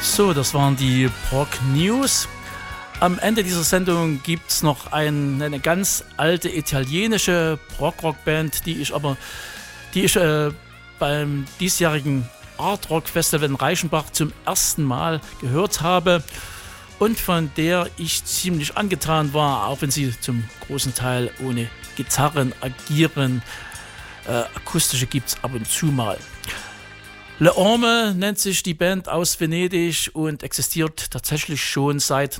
So, das waren die Prog News. Am Ende dieser Sendung gibt es noch eine ganz alte italienische Prog-Rock-Band, die ich beim diesjährigen Art Rock Festival in Reichenbach zum ersten Mal gehört habe und von der ich ziemlich angetan war, auch wenn sie zum großen Teil ohne Gitarren agieren. Akustische gibt es ab und zu mal. Le Orme nennt sich die Band aus Venedig und existiert tatsächlich schon seit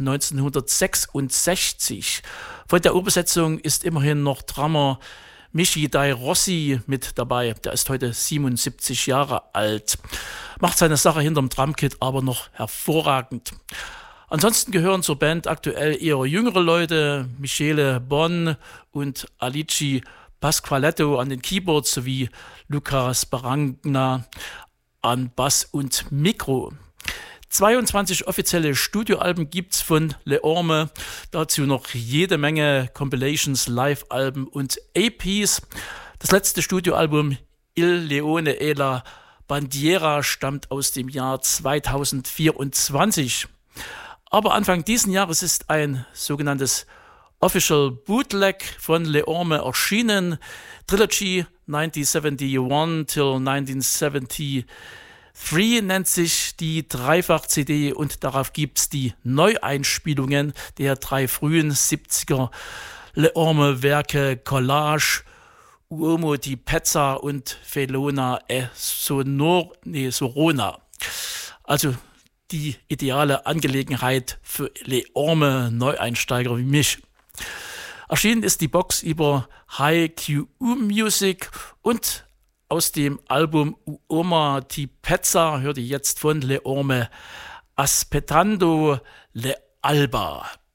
1966. Von der Urbesetzung ist immerhin noch Drummer Michi Dai Rossi mit dabei. Der ist heute 77 Jahre alt. Macht seine Sache hinterm Drumkit aber noch hervorragend. Ansonsten gehören zur Band aktuell eher jüngere Leute, Michele Bon und Alici Pasqualetto an den Keyboards sowie Luca Sparagna an Bass und Mikro. 22 offizielle Studioalben gibt's von Le Orme, dazu noch jede Menge Compilations, Live-Alben und EPs. Das letzte Studioalbum Il Leone e la Bandiera stammt aus dem Jahr 2024. Aber Anfang diesen Jahres ist ein sogenanntes Official Bootleg von Le Orme erschienen. Trilogy 1971 till 1973 nennt sich die Dreifach-CD und darauf gibt es die Neueinspielungen der 3 frühen 70er Le Orme-Werke Collage, Uomo di Pezza und Felona e Sorona. Also die ideale Angelegenheit für Le Orme Neueinsteiger wie mich. Erschienen ist die Box über HiQ Music und aus dem Album Uomo di Pezza hört ihr jetzt von Le Orme Aspettando le Alba.